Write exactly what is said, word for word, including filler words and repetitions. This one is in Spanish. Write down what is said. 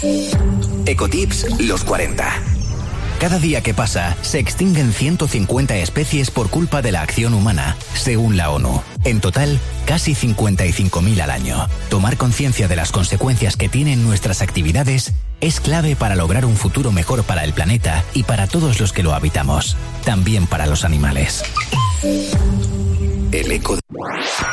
Ecotips los cuarenta. Cada día que pasa, se extinguen ciento cincuenta especies por culpa de la acción humana, según la ONU. En total, casi cincuenta y cinco mil al año. Tomar conciencia de las consecuencias que tienen nuestras actividades es clave para lograr un futuro mejor para el planeta y para todos los que lo habitamos. También para los animales. El eco...